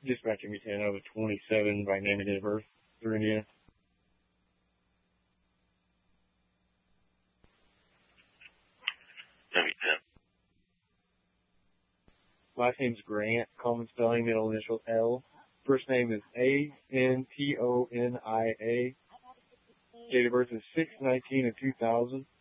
Dispatcher Mutant over 27 by name and date of birth through Indiana. Last name's Grant, common spelling, middle initial L. First name is Antonia. Date of birth is 6/19/2000.